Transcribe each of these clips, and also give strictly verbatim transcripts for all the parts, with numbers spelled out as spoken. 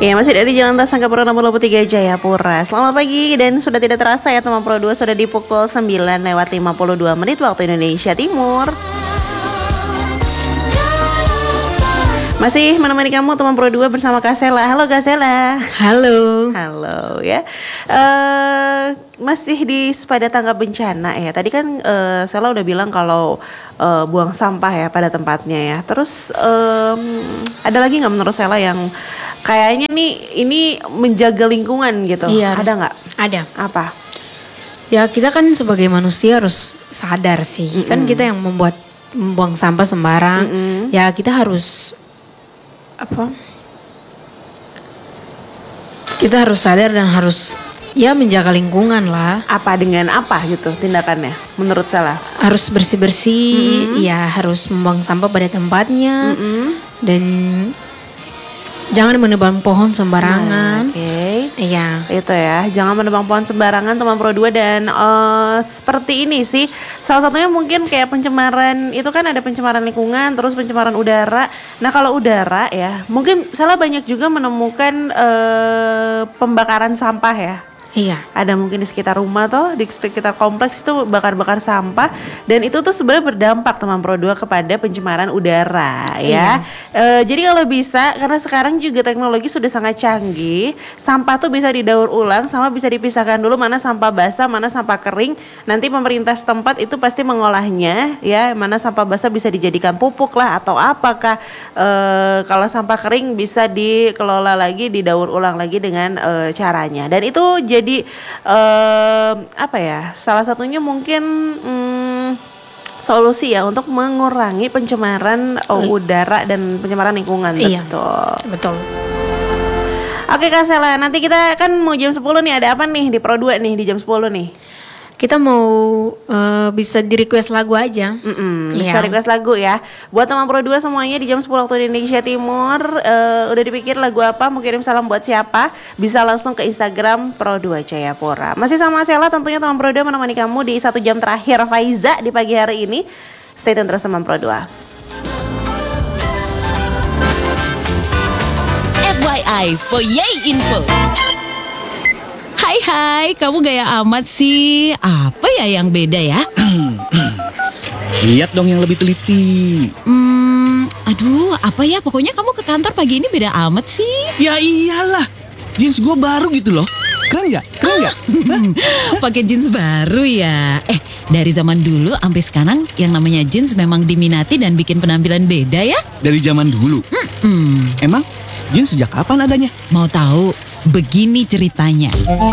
Ya, masih dari Jalan Tasangkapura nomor dua puluh tiga Jayapura. Selamat pagi dan sudah tidak terasa ya teman Pro dua, sudah di pukul sembilan lewat lima puluh dua menit waktu Indonesia Timur. Masih menemani kamu teman Pro dua bersama Kasela. Halo Kasela. Halo. Halo ya. Uh, masih di pada tanggap bencana ya. Tadi kan uh, Sela udah bilang kalau uh, buang sampah ya pada tempatnya ya. Terus um, ada lagi nggak menurut Sela yang kayaknya nih ini menjaga lingkungan gitu? Iya, ada nggak? Ada. Apa? Ya kita kan sebagai manusia harus sadar sih. Mm-mm. Kan kita yang membuat membuang sampah sembarang. Mm-mm. Ya kita harus apa? Kita harus sadar dan harus ya menjaga lingkungan lah. Apa dengan apa gitu tindakannya menurut Sela? Harus bersih-bersih, mm-hmm. ya harus membuang sampah pada tempatnya, mm-hmm. dan jangan menebang pohon sembarangan. Nah, Oke. Okay. Iya. Itu ya, jangan menebang pohon sembarangan teman Pro dua. Dan uh, seperti ini sih, salah satunya mungkin kayak pencemaran, itu kan ada pencemaran lingkungan, terus pencemaran udara. Nah kalau udara ya, mungkin salah banyak juga menemukan uh, pembakaran sampah ya. Iya. Ada mungkin di sekitar rumah toh, di sekitar kompleks itu bakar-bakar sampah. Dan itu tuh sebenarnya berdampak teman Pro dua kepada pencemaran udara ya. Iya. E, jadi kalau bisa, karena sekarang juga teknologi sudah sangat canggih, sampah tuh bisa didaur ulang sama bisa dipisahkan dulu mana sampah basah, mana sampah kering. Nanti pemerintah setempat itu pasti mengolahnya ya, mana sampah basah bisa dijadikan pupuk lah atau apakah e, kalau sampah kering bisa dikelola lagi, didaur ulang lagi dengan e, caranya. Dan itu jadi Jadi uh, apa ya? Salah satunya mungkin um, solusi ya untuk mengurangi pencemaran uh, udara dan pencemaran lingkungan. Iya, betul. Betul. Oke Kak Sela, nanti kita kan mau jam sepuluh nih, ada apa nih di Pro dua nih di jam sepuluh nih? Kita mau uh, bisa di request lagu aja. Mm-mm, bisa yeah. request lagu ya. Buat teman Pro dua semuanya di jam sepuluh waktu Indonesia Timur, uh, udah dipikir lagu apa, mau kirim salam buat siapa, bisa langsung ke Instagram Pro dua Jayapura. Masih sama Sela tentunya teman Pro dua menemani kamu di satu jam terakhir Faiza di pagi hari ini. Stay tune terus teman Pro dua. F Y I for Yay Info. Hai hai, kamu gaya amat sih. Apa ya yang beda ya? Lihat dong yang lebih teliti. Hmm, aduh, apa ya? Pokoknya kamu ke kantor pagi ini beda amat sih. Ya iyalah, jeans gue baru gitu loh. Keren nggak? Keren nggak? Pakai jeans baru ya. Eh, dari zaman dulu sampai sekarang yang namanya jeans memang diminati dan bikin penampilan beda ya. Dari zaman dulu. Hmm. Emang jeans sejak kapan adanya? Mau tahu? Begini ceritanya.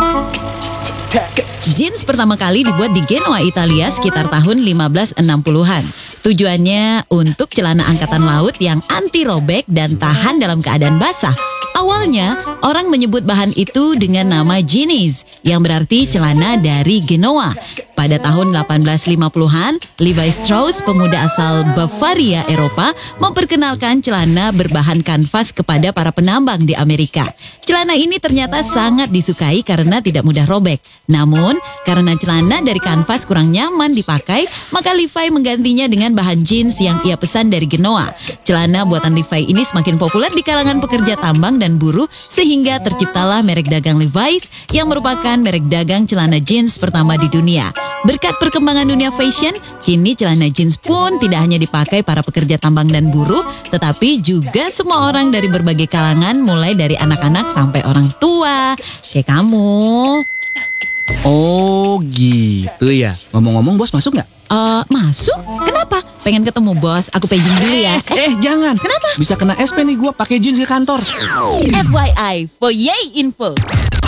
Jeans pertama kali dibuat di Genoa, Italia sekitar tahun lima belas enam puluhan. Tujuannya untuk celana angkatan laut yang anti robek dan tahan dalam keadaan basah. Awalnya, orang menyebut bahan itu dengan nama jeans, yang berarti celana dari Genoa. Pada tahun delapan belas lima puluhan, Levi Strauss, pemuda asal Bavaria, Eropa, memperkenalkan celana berbahan kanvas kepada para penambang di Amerika. Celana ini ternyata sangat disukai karena tidak mudah robek. Namun, karena celana dari kanvas kurang nyaman dipakai, maka Levi menggantinya dengan bahan jeans yang ia pesan dari Genoa. Celana buatan Levi ini semakin populer di kalangan pekerja tambang dan buruh, sehingga terciptalah merek dagang Levi's yang merupakan merek dagang celana jeans pertama di dunia. Berkat perkembangan dunia fashion, kini celana jeans pun tidak hanya dipakai para pekerja tambang dan buruh, tetapi juga semua orang dari berbagai kalangan, mulai dari anak-anak sampai orang tua, kayak kamu. Oh gitu ya. Ngomong-ngomong bos masuk nggak? Uh, masuk? Kenapa? Pengen ketemu bos, aku paging dulu ya. Eh, eh jangan. Kenapa? Bisa kena S P nih gue pakai jeans ke kantor. F Y I for Yay Info.